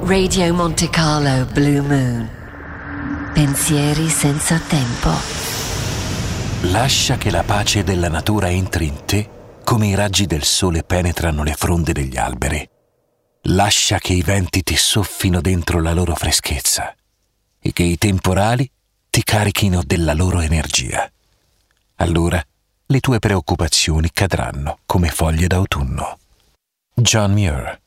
Radio Monte Carlo Blue Moon. Pensieri senza tempo. Lascia che la pace della natura entri in te come i raggi del sole penetrano le fronde degli alberi. Lascia che i venti ti soffino dentro la loro freschezza e che i temporali ti carichino della loro energia. Allora le tue preoccupazioni cadranno come foglie d'autunno. John Muir.